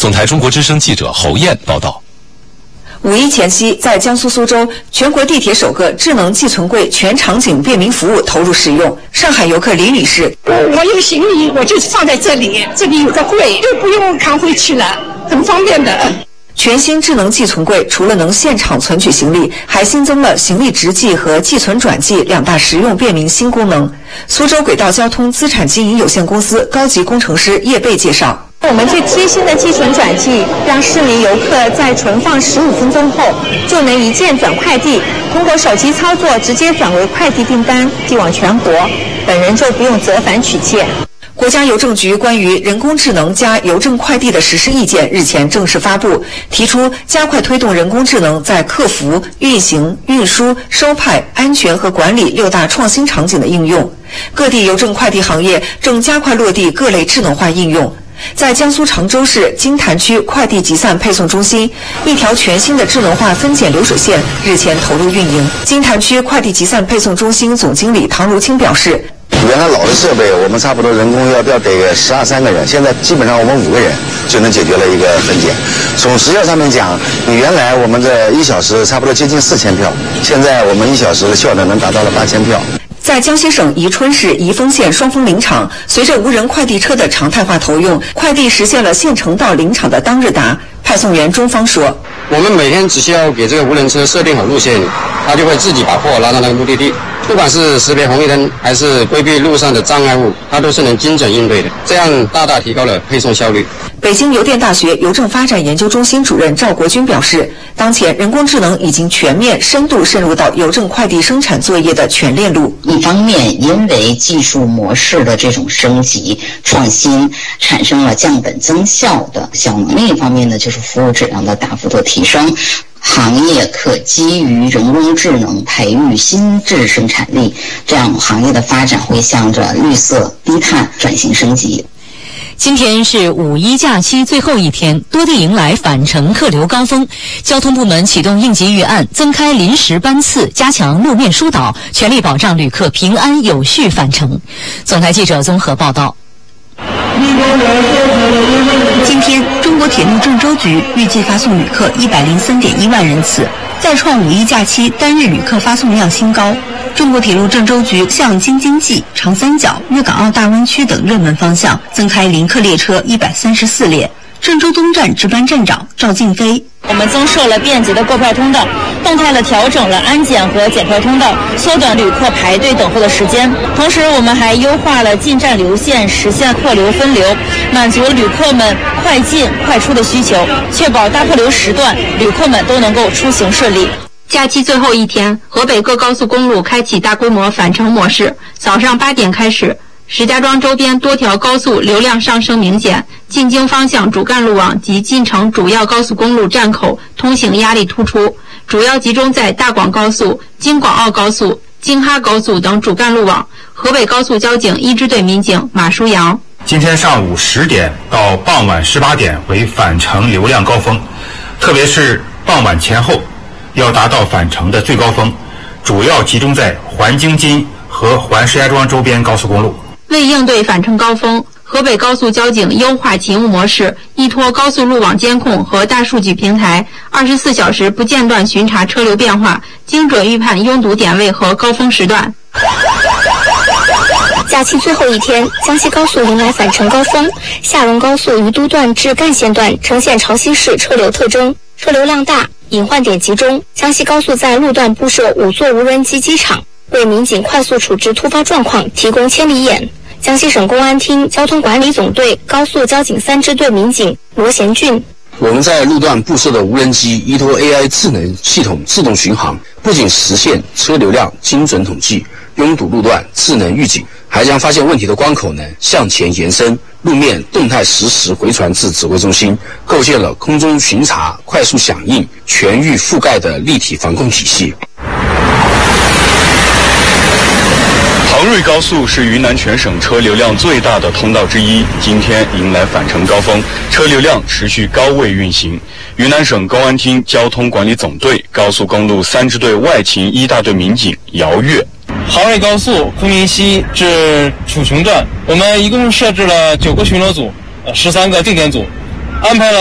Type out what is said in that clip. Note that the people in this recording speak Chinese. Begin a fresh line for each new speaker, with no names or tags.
总台中国之声记者侯燕报道。
五一前夕，在江苏苏州，全国地铁首个智能寄存柜全场景便民服务投入使用。上海游客李女士：
我有行李，我就放在这里，这里有个柜，就不用扛回去了，很方便的。
全新智能寄存柜除了能现场存取行李，还新增了行李直寄和寄存转寄两大实用便民新功能。苏州轨道交通资产经营有限公司高级工程师叶贝介绍。
我们最贴心的寄存转寄，让市民游客在存放15分钟后，就能一键转快递，通过手机操作直接转为快递订单，寄往全国，本人就不用折返取件。
国家邮政局关于人工智能加邮政快递的实施意见日前正式发布，提出加快推动人工智能在客服、运行、运输、收派、安全和管理6大创新场景的应用。各地邮政快递行业正加快落地各类智能化应用。在江苏常州市金坛区快递集散配送中心，一条全新的智能化分拣流水线日前投入运营。金坛区快递集散配送中心总经理唐如清表示，
原来老的设备我们差不多人工要得个12-13个人，现在基本上我们5个人就能解决了一个分拣。从时效上面讲，你原来我们这1小时差不多接近4000票，现在我们1小时的效能能达到了8000票。
在江西省宜春市宜丰县双峰林场，随着无人快递车的常态化投用，快递实现了县城到林场的当日达。派送员钟芳说，
我们每天只需要给这个无人车设定好路线，它就会自己把货拉到那个目的地，不管是识别红绿灯还是规避路上的障碍物，它都是能精准应对的，这样大大提高了配送效率。
北京邮电大学邮政发展研究中心主任赵国军表示，当前人工智能已经全面深度渗入到邮政快递生产作业的全链路。
一方面，因为技术模式的这种升级创新，产生了降本增效的效能；另一方面呢，就是服务质量的大幅度提升。行业可基于人工智能培育新质生产力，这样行业的发展会向着绿色低碳转型升级。
今天是五一假期最后一天，多地迎来返程客流高峰。交通部门启动应急预案，增开临时班次，加强路面疏导，全力保障旅客平安有序返程。总台记者综合报道。
今天，中国铁路郑州局预计发送旅客103.1万人次，再创五一假期单日旅客发送量新高。中国铁路郑州局向京津冀、长三角、粤港澳大湾区等热门方向增开临客列车134列。郑州东站值班站长赵静飞，
我们增设了便捷的购票通道，动态地调整了安检和检票通道，缩短旅客排队等候的时间。同时，我们还优化了进站流线，实现客流分流，满足旅客们快进快出的需求，确保大客流时段旅客们都能够出行顺利。
假期最后一天，河北各高速公路开启大规模返程模式。早上8点开始，石家庄周边多条高速流量上升明显，进京方向主干路网及进城主要高速公路站口通行压力突出，主要集中在大广高速、京广澳高速、京哈高速等主干路网。河北高速交警一支队民警马书阳：
今天上午10点到傍晚18点为返程流量高峰，特别是傍晚前后要达到返程的最高峰，主要集中在环京津和环石家庄周边高速公路。
为应对返程高峰，河北高速交警优化勤务模式，依托高速路网监控和大数据平台，24小时不间断巡查车流变化，精准预判拥堵点位和高峰时段。
假期最后一天，江西高速迎来返程高峰，厦蓉高速于都段至干线段呈现潮汐式车流特征，车流量大，隐患点集中。江西高速在路段布设5座无人机机场，为民警快速处置突发状况提供千里眼。江西省公安厅交通管理总队高速交警3支队民警罗贤俊：
我们在路段布设的无人机依托 AI 智能系统自动巡航，不仅实现车流量精准统计、拥堵路段智能预警，还将发现问题的关口呢向前延伸，路面动态实时回传至指挥中心，构建了空中巡查、快速响应、全域覆盖的立体防控体系。
杭瑞高速是云南全省车流量最大的通道之一，今天迎来返程高峰，车流量持续高位运行。云南省公安厅交通管理总队高速公路3支队外勤1大队民警姚月：
杭瑞高速昆明西至楚琼段，我们一共设置了9个巡逻组，13个定点组，安排了